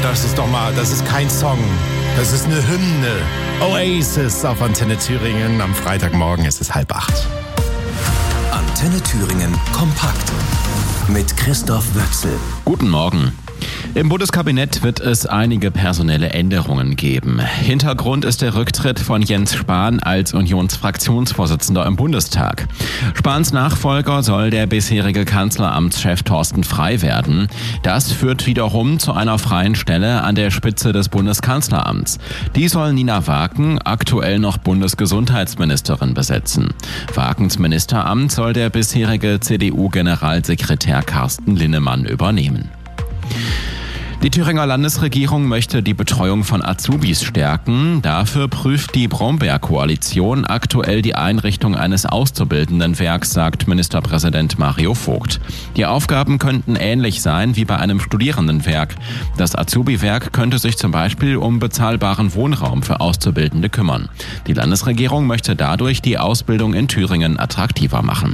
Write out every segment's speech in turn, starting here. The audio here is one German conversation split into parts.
das ist kein Song. Das ist eine Hymne. Oasis auf Antenne Thüringen. Am Freitagmorgen ist es 7:30. Antenne Thüringen kompakt mit Christoph Wöchsel. Guten Morgen. Im Bundeskabinett wird es einige personelle Änderungen geben. Hintergrund ist der Rücktritt von Jens Spahn als Unionsfraktionsvorsitzender im Bundestag. Spahns Nachfolger soll der bisherige Kanzleramtschef Thorsten Frey werden. Das führt wiederum zu einer freien Stelle an der Spitze des Bundeskanzleramts. Die soll Nina Waken, aktuell noch Bundesgesundheitsministerin, besetzen. Wakens Ministeramt soll der bisherige CDU-Generalsekretär Carsten Linnemann übernehmen. Die Thüringer Landesregierung möchte die Betreuung von Azubis stärken. Dafür prüft die Brombeer-Koalition aktuell die Einrichtung eines Auszubildendenwerks, sagt Ministerpräsident Mario Vogt. Die Aufgaben könnten ähnlich sein wie bei einem Studierendenwerk. Das Azubi-Werk könnte sich zum Beispiel um bezahlbaren Wohnraum für Auszubildende kümmern. Die Landesregierung möchte dadurch die Ausbildung in Thüringen attraktiver machen.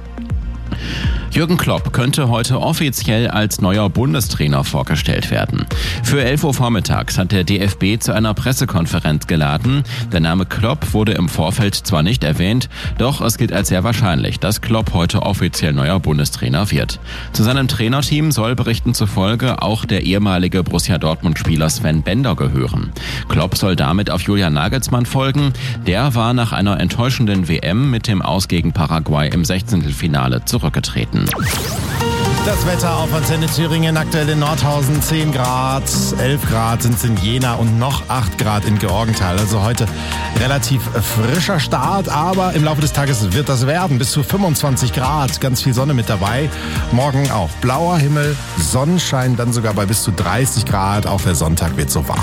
Jürgen Klopp könnte heute offiziell als neuer Bundestrainer vorgestellt werden. Für 11 Uhr vormittags hat der DFB zu einer Pressekonferenz geladen. Der Name Klopp wurde im Vorfeld zwar nicht erwähnt, doch es gilt als sehr wahrscheinlich, dass Klopp heute offiziell neuer Bundestrainer wird. Zu seinem Trainerteam soll Berichten zufolge auch der ehemalige Borussia Dortmund-Spieler Sven Bender gehören. Klopp soll damit auf Julian Nagelsmann folgen. Der war nach einer enttäuschenden WM mit dem Aus gegen Paraguay im 16. zurückgetreten. Das Wetter auf Antenne Thüringen, aktuell in Nordhausen 10 Grad, 11 Grad sind es in Jena und noch 8 Grad in Georgenthal. Also heute relativ frischer Start, aber im Laufe des Tages wird das werden. Bis zu 25 Grad, ganz viel Sonne mit dabei. Morgen auch blauer Himmel, Sonnenschein, dann sogar bei bis zu 30 Grad. Auch der Sonntag wird so warm.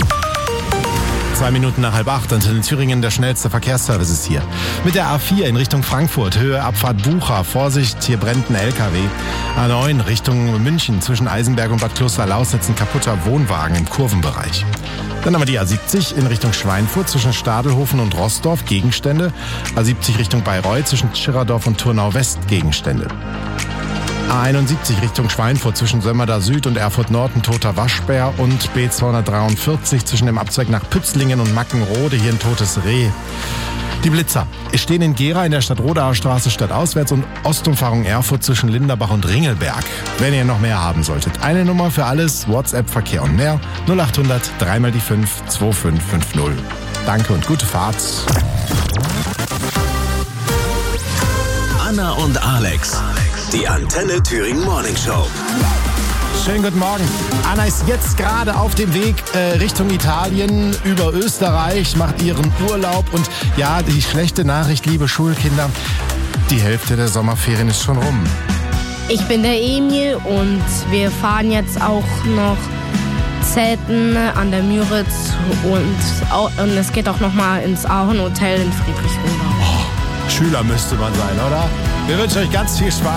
2 Minuten nach 7:30, Antenne Thüringen, der schnellste Verkehrsservice ist hier. Mit der A4 in Richtung Frankfurt, Höhe Abfahrt Bucha, Vorsicht, hier brennt ein LKW. A9 Richtung München, zwischen Eisenberg und Bad Kloster-Lausitz ein kaputter Wohnwagen im Kurvenbereich. Dann haben wir die A70 in Richtung Schweinfurt, zwischen Stadelhofen und Rossdorf, Gegenstände. A70 Richtung Bayreuth, zwischen Schirerdorf und Turnau West, Gegenstände. A71 Richtung Schweinfurt, zwischen Sömmerda Süd und Erfurt Nord ein toter Waschbär und B243 zwischen dem Abzweig nach Pützlingen und Mackenrode, hier ein totes Reh. Die Blitzer stehen in Gera in der Stadtrodaer Straße stadtauswärts und Ostumfahrung Erfurt zwischen Linderbach und Ringelberg. Wenn ihr noch mehr haben solltet, eine Nummer für alles, WhatsApp, Verkehr und mehr, 0800 3 die 5 2550. Danke und gute Fahrt. Anna und Alex. Die Antenne Thüringen Morning Show. Schönen guten Morgen. Anna ist jetzt gerade auf dem Weg Richtung Italien, über Österreich, macht ihren Urlaub. Und ja, die schlechte Nachricht, liebe Schulkinder, die Hälfte der Sommerferien ist schon rum. Ich bin der Emil und wir fahren jetzt auch noch Zelten an der Müritz und es geht auch nochmal ins Ahorn Hotel in Friedrichsruh. Schüler müsste man sein, oder? Wir wünschen euch ganz viel Spaß.